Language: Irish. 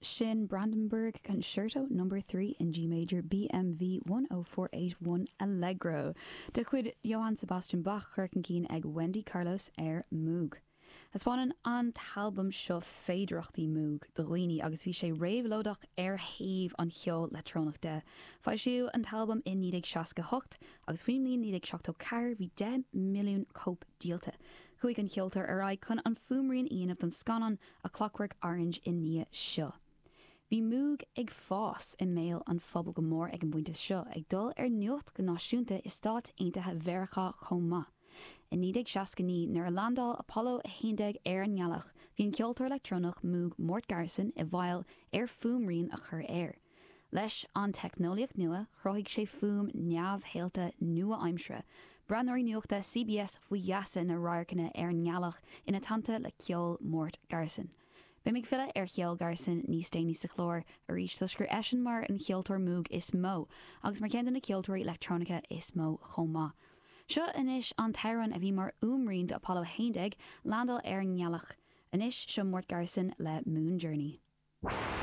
sin Brandenburg Concerto No. 3 in G major BMV 10481 Allegro. De chuid Johann Sebastian Bach chuircin cín ag Wendy Carlos Moog. Haspáin an talbum seo féidirachtaí Moog do roioine agus bhí sé réamhlódach haomh an cheol leitrónach de. Fáil siú an talbum in 1968 agus faoin 1974 bhí 10 milliún cóp díalta. Chuig an cheoltar ar chun an fuamraíonn íanamh don scanan A Clockwork Orange in ní seo. Bhí Moog ag fás i méil an phobal go mór ag an bhainte seo ag dul ar nuacht go náisiúnta is Stát Aontaithe Mheiriceá chomh. In 1969 nuair a landál Apollo 11 ar an ngealach, bhí an ceoltar electrónach Moog Mort Garrison i bhfáil ar fuamraíonn a chur air. Leis an technoliacht nua, chroigh sé fuam neamhhéalta nua aimsre. Brandnoirí nuachta CBS faoi jaasa na ráircanna ar an ngealach ina tanta le ceol Mort Garrison. Bimig fila ar cheol Garrison níos déanaí sa chlór a rís tusgur eisian mar an cheoltóir Moog is mó, agus mar ceann na ceoltóirí electrónica is mó chomh. Seo inis an tairan a bhí mar umraíonn de Apollo 11 landal ar an ngealach. Inis seo Mort Garrison le Moon Journey.